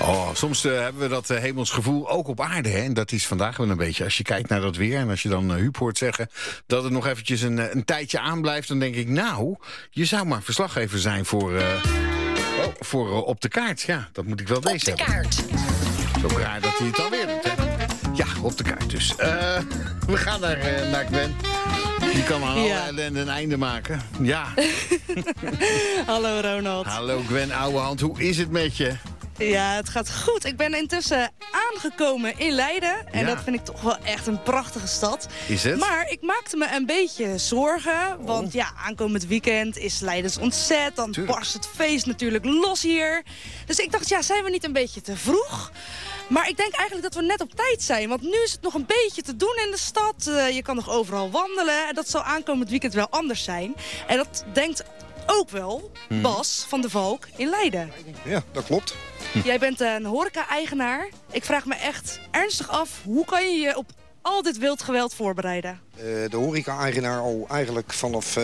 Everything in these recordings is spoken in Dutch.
Oh, soms hebben we dat hemelsgevoel ook op aarde. Hè? En dat is vandaag wel een beetje. Als je kijkt naar dat weer en als je dan Huub hoort zeggen dat het nog eventjes een tijdje aanblijft, dan denk ik, nou, je zou maar verslaggever zijn voor Op de Kaart. Ja, dat moet ik wel deze hebben. Op de Kaart. Zo raar dat hij het alweer doet, hè? Ja, Op de Kaart dus. We gaan naar Gwen. Die kan aan alle ellende een einde maken. Ja. Hallo Ronald. Hallo Gwen, ouwe hand. Hoe is het met je? Ja, het gaat goed. Ik ben intussen aangekomen in Leiden. En dat vind ik toch wel echt een prachtige stad. Is het? Maar ik maakte me een beetje zorgen. Want ja, aankomend weekend is Leidens ontzet. Dan barst het feest natuurlijk los hier. Dus ik dacht, ja, zijn we niet een beetje te vroeg? Maar ik denk eigenlijk dat we net op tijd zijn. Want nu is het nog een beetje te doen in de stad. Je kan nog overal wandelen. En dat zal aankomend weekend wel anders zijn. En dat denkt ook wel Bas van de Valk in Leiden. Ja, dat klopt. Jij bent een horeca-eigenaar. Ik vraag me echt ernstig af, hoe kan je je op al dit wild geweld voorbereiden? De horeca-eigenaar al eigenlijk vanaf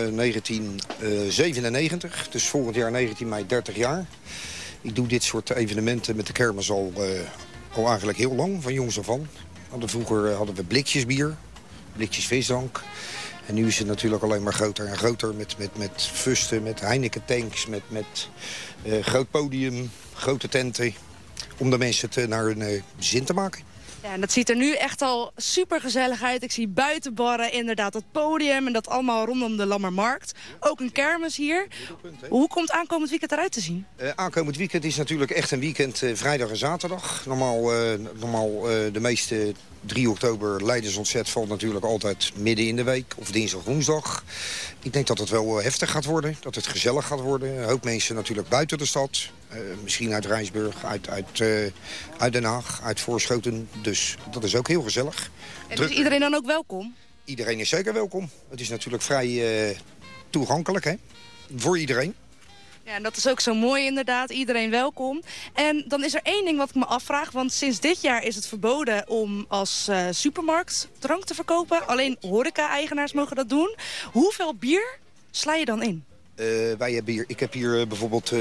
1997. Dus volgend jaar 19 mei 30 jaar. Ik doe dit soort evenementen met de kermis al eigenlijk heel lang, van jongs af aan. Vroeger hadden we blikjes bier, blikjes visdrank. En nu is het natuurlijk alleen maar groter en groter met fusten, met Heineken tanks, met groot podium, grote tenten. Om de mensen het naar hun zin te maken. Ja, en dat ziet er nu echt al super gezellig uit. Ik zie buitenbarren, inderdaad dat podium en dat allemaal rondom de Lammermarkt. Ook een kermis hier. Hoe komt aankomend weekend eruit te zien? Aankomend weekend is natuurlijk echt een weekend vrijdag en zaterdag. Normaal de meeste 3 oktober Leidens ontzet valt natuurlijk altijd midden in de week. Of dinsdag, woensdag. Ik denk dat het wel heftig gaat worden. Dat het gezellig gaat worden. Een hoop mensen natuurlijk buiten de stad. Misschien uit Rijnsburg, uit Den Haag, uit Voorschoten. Dus dat is ook heel gezellig. En is iedereen dan ook welkom? Iedereen is zeker welkom. Het is natuurlijk vrij toegankelijk, hè? Voor iedereen. Ja, en dat is ook zo mooi inderdaad. Iedereen welkom. En dan is er één ding wat ik me afvraag. Want sinds dit jaar is het verboden om als supermarkt drank te verkopen. Alleen horeca-eigenaars mogen dat doen. Hoeveel bier sla je dan in? Ik heb hier bijvoorbeeld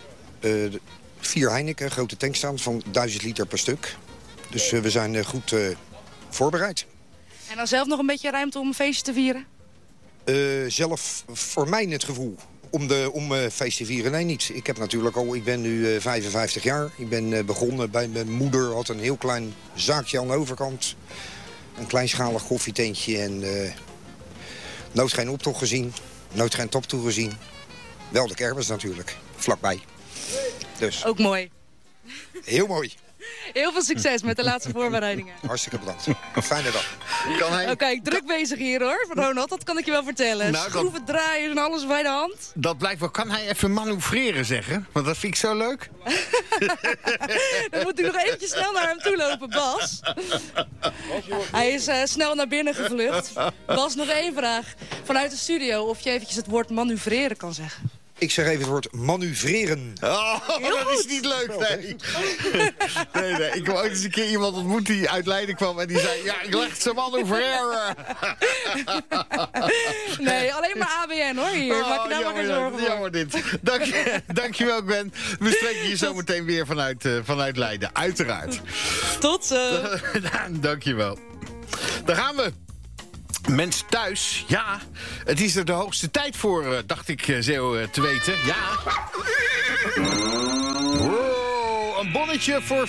4 Heineken, grote tanks staan van 1000 liter per stuk. Dus we zijn goed voorbereid. En dan zelf nog een beetje ruimte om een feestje te vieren? Zelf, voor mij het gevoel om feest te vieren, nee niet. Ik ben nu 55 jaar. Ik ben begonnen bij mijn moeder, had een heel klein zaakje aan de overkant. Een kleinschalig koffietentje en nooit geen optocht gezien, nooit geen taptoe gezien. Wel de kermis natuurlijk, vlakbij. Dus. Ook mooi. Heel mooi. Heel veel succes met de laatste voorbereidingen. Hartstikke bedankt. Een fijne dag. Oké, druk bezig hier hoor, Ronald. Dat kan ik je wel vertellen. Nou, schroeven, draaien en alles bij de hand. Dat blijkt wel. Kan hij even manoeuvreren zeggen? Want dat vind ik zo leuk. Dan moet u nog eventjes snel naar hem toe lopen, Bas. Hij is snel naar binnen gevlucht. Bas, nog één vraag. Vanuit de studio of je eventjes het woord manoeuvreren kan zeggen. Ik zeg even het woord manoeuvreren. Oh, dat is niet leuk, nee. Nee. Ik heb ooit eens een keer iemand ontmoet die uit Leiden kwam en die zei, ja, ik leg ze manoeuvreren. Nee, alleen maar ABN hoor hier. Maak je daar maar geen zorgen voor. Jammer dit. Dankjewel, Gwen. We spreken je zo meteen weer vanuit Leiden, uiteraard. Tot zo. Dankjewel. Daar gaan we. Mensen thuis, ja, het is er de hoogste tijd voor, dacht ik zo te weten. Ja. Wow, een bonnetje voor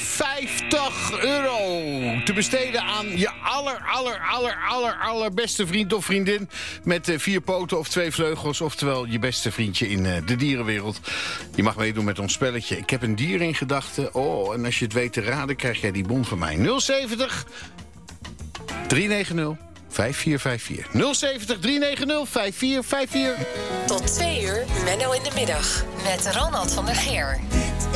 €50 te besteden aan je allerbeste vriend of vriendin met 4 poten of 2 vleugels, oftewel je beste vriendje in de dierenwereld. Je mag meedoen met ons spelletje. Ik heb een dier in gedachten. Oh, en als je het weet te raden, krijg jij die bon van mij. 070 390 5454. 070 390 5454. Tot 2 uur, Menno in de middag. Met Ronald van der Geer.